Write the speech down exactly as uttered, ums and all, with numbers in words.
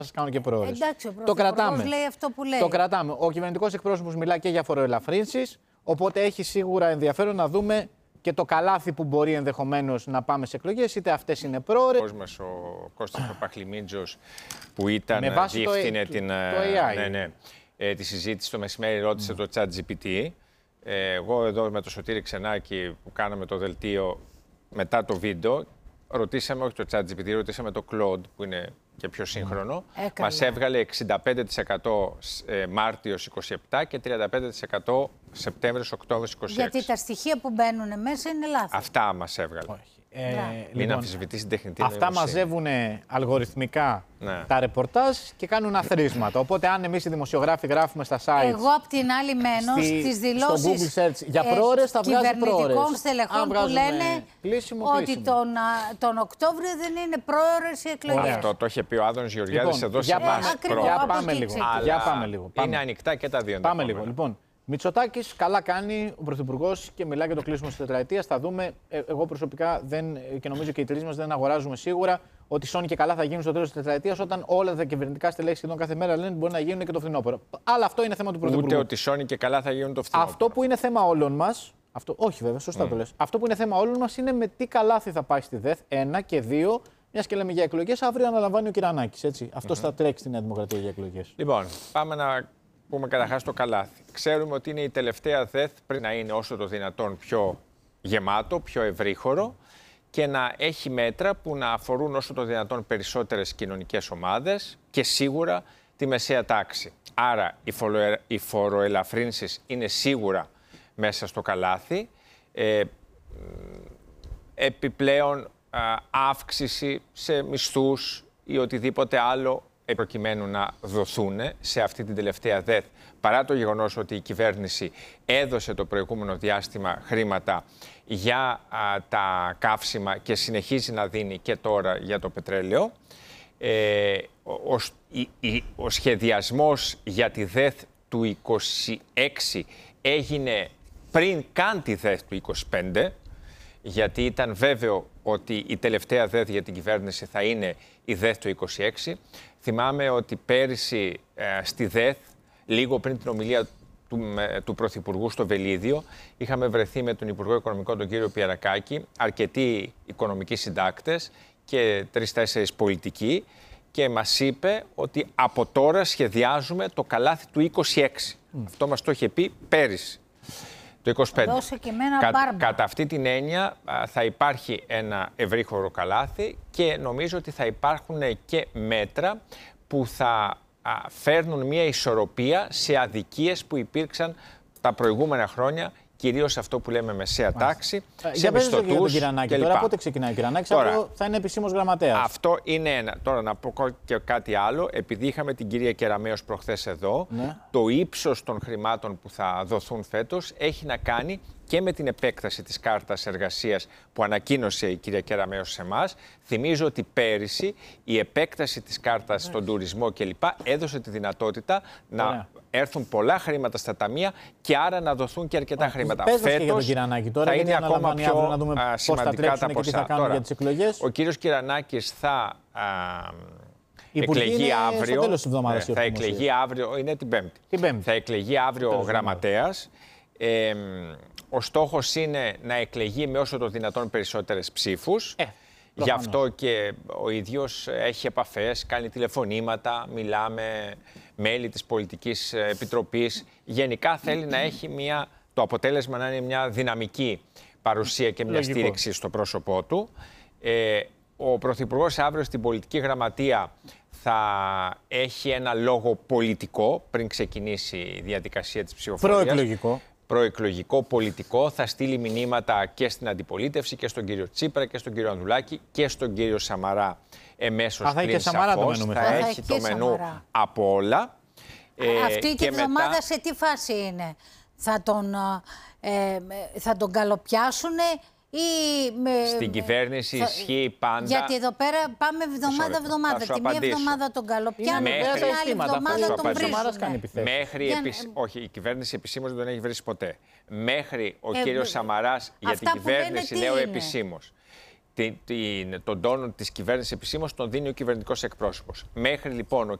σας κάνω και προώρες. Εντάξει, ο το κρατάμε. λέει αυτό που λέει. Το κρατάμε. Ο κυβερνητικός εκπρόσωπος μιλάει και για φοροελαφρύνσεις, οπότε έχει σίγουρα ενδιαφέρον να δούμε και το καλάθι που μπορεί ενδεχομένως να πάμε σε εκλογές, είτε αυτές είναι πρόωρες. Ο κόσμος, ο Κώστας Παπαχλημίτζος, που ήταν το, διεύθυνε την, το έι άι. ναι, ναι, ε, τη συζήτηση το μεσημέρι, ρώτησε mm. το ChatGPT. Ε, εγώ εδώ με το Σωτήρη Ξενάκη που κάναμε το δελτίο μετά το βίντεο, ρωτήσαμε, όχι το ChatGPT, ρωτήσαμε το Claude που είναι και πιο σύγχρονο. Mm. Μας έβγαλε εξήντα πέντε τοις εκατό Μάρτιος είκοσι επτά και τριάντα πέντε τοις εκατό Σεπτέμβριος Οκτώβριος είκοσι έξι. Γιατί τα στοιχεία που μπαίνουν μέσα είναι λάθος. Αυτά μας έβγαλε. Όχι. Ε, Μην λοιπόν, αμφισβητήσει την τεχνητή αυτά νοημοσύνη. μαζεύουν αλγοριθμικά ναι. τα ρεπορτάζ και κάνουν αθροίσματα. Οπότε, αν εμείς οι δημοσιογράφοι γράφουμε στα site. Εγώ απ' την άλλη μένω στη, στις δηλώσεις στο Google Search για πρόωρες, θα βγάζει πρόωρες. Κυβερνητικών στελεχών που λένε κλείσιμο, ότι κλείσιμο. τον, τον Οκτώβριο δεν είναι πρόωρες οι εκλογές. Αυτό το είχε πει ο Άδωνης Γεωργιάδης λοιπόν, εδώ σε εμάς. Για πάμε λίγο. Για πάμε λίγο. Είναι ανοιχτά και τα δύο. Πάμε λίγο. Λοιπόν, Μητσοτάκης καλά κάνει ο Πρωθυπουργός και μιλάει για το κλείσιμο της τετραετίας. Θα δούμε. Ε, εγώ προσωπικά δεν, και νομίζω και οι τρεις μας δεν αγοράζουμε σίγουρα ότι σώνει και καλά θα γίνουν στο τέλος της τετραετίας, όταν όλα τα κυβερνητικά στελέχη σχεδόν κάθε μέρα λένε ότι μπορεί να γίνουν και το φθινόπωρο. Αλλά αυτό είναι θέμα του Πρωθυπουργού. Ούτε ότι σώνει και καλά θα γίνουν το φθινόπωρο. Αυτό που είναι θέμα όλων μας. Αυτό, όχι βέβαια, σωστά mm. το λες. Αυτό που είναι θέμα όλων μας είναι με τι καλάθι θα πάει στη ΔΕΘ. Ένα και δύο. Μια και λέμε για εκλογές, αύριο αναλαμβάνει ο Κυρανάκης. Έτσι. Αυτό mm-hmm. θα τρέξει στη Νέα Δημοκρατία για εκλογές. Λοιπόν, πάμε να πούμε καταρχάς το καλάθι. Ξέρουμε ότι είναι η τελευταία ΔΕΘ πριν να είναι όσο το δυνατόν πιο γεμάτο, πιο ευρύχωρο και να έχει μέτρα που να αφορούν όσο το δυνατόν περισσότερες κοινωνικές ομάδες και σίγουρα τη μεσαία τάξη. Άρα οι φοροελαφρύνσεις είναι σίγουρα μέσα στο καλάθι. Ε, επιπλέον α, αύξηση σε μισθούς ή οτιδήποτε άλλο προκειμένου να δοθούν σε αυτή την τελευταία ΔΕΘ, παρά το γεγονός ότι η κυβέρνηση έδωσε το προηγούμενο διάστημα χρήματα για α, τα καύσιμα και συνεχίζει να δίνει και τώρα για το πετρέλαιο. Ε, ο, ο, η, ο σχεδιασμός για τη ΔΕΘ του είκοσι έξι έγινε πριν καν τη ΔΕΘ του είκοσι πέντε, γιατί ήταν βέβαιο ότι η τελευταία ΔΕΘ για την κυβέρνηση θα είναι η ΔΕΘ του είκοσι έξι. Θυμάμαι ότι πέρυσι ε, στη ΔΕΘ, λίγο πριν την ομιλία του, με, του Πρωθυπουργού στο Βελίδιο, είχαμε βρεθεί με τον Υπουργό Οικονομικών, τον κύριο Πιερακάκη, αρκετοί οικονομικοί συντάκτες και τρεις-τέσσερις πολιτικοί, και μας είπε ότι από τώρα σχεδιάζουμε το καλάθι του είκοσι έξι. Mm. Αυτό μας το είχε πει πέρυσι. Το είκοσι πέντε. Δώσε και εμένα Κα, μπάρμπα. κατά αυτή την έννοια α, θα υπάρχει ένα ευρύχωρο καλάθι και νομίζω ότι θα υπάρχουν και μέτρα που θα α, φέρνουν μια ισορροπία σε αδικίες που υπήρξαν τα προηγούμενα χρόνια, κυρίως αυτό που λέμε μεσαία τάξη, ε, σε μισθωτούς κλπ. Τώρα πότε ξεκινάει ο Κυρανάκης, τώρα θα είναι επισήμως γραμματέας. Αυτό είναι ένα. Τώρα να πω και κάτι άλλο, επειδή είχαμε την κυρία Κεραμέως προχθές εδώ, ναι. Το ύψος των χρημάτων που θα δοθούν φέτος έχει να κάνει και με την επέκταση της κάρτας εργασίας που ανακοίνωσε η κυρία Κεραμέως σε εμάς. Θυμίζω ότι πέρυσι η επέκταση της κάρτας στον τουρισμό κλπ. Έδωσε τη δυνατότητα να Ωραία. έρθουν πολλά χρήματα στα ταμεία και άρα να δοθούν και αρκετά Ωραία. χρήματα. Πες φέτος για τον Κυρανάκη τώρα, θα είναι ακόμα πιο να δούμε α, σημαντικά τα ποσά. Τώρα, για τις εκλογές. Ο κύριος Κυρανάκης θα α, εκλεγεί αύριο. Ναι, θα εκλεγεί αύριο, είναι την Πέμπτη. Την πέμπτη. Θα εκλεγεί αύριο ο γραμματέας. Ε, ο στόχος είναι να εκλεγεί με όσο το δυνατόν περισσότερες ψήφους. Ε, Γι' αυτό και ο ίδιος έχει επαφές, κάνει τηλεφωνήματα, μιλά με μέλη της Πολιτικής Επιτροπής. Γενικά θέλει να έχει μια, το αποτέλεσμα να είναι μια δυναμική παρουσία και μια Λογικό. στήριξη στο πρόσωπό του. Ε, ο Πρωθυπουργός αύριο στην Πολιτική Γραμματεία θα έχει ένα λόγο πολιτικό πριν ξεκινήσει η διαδικασία της ψηφοφορίας. Προεκλογικό. Προεκλογικό, πολιτικό, θα στείλει μηνύματα και στην αντιπολίτευση και στον κύριο Τσίπρα και στον κύριο Ανδρουλάκη και στον κύριο Σαμαρά εμέσως πριν σαφώς. Θα, θα έχει το μενού Σαμαρά. από όλα. Αυτή ε, τη βδομάδα μετά... σε τι φάση είναι? Θα τον, ε, θα τον καλοπιάσουνε ή με, στην κυβέρνηση θα, ισχύει πάντα. Γιατί εδώ πέρα πάμε εβδομάδα-εβδομάδα. Τη μία εβδομάδα τον καλοπιάνουν, την άλλη εβδομάδα τον βρίζουν. Μέχρι για... επισ... Όχι, η κυβέρνηση επισήμως δεν τον έχει βρει ποτέ. Μέχρι ο ε, κύριος Σαμαράς, για την κυβέρνηση λέω επισήμως, την, την, τον τόνο της κυβέρνησης επισήμως τον δίνει ο κυβερνητικός εκπρόσωπος. Μέχρι λοιπόν ο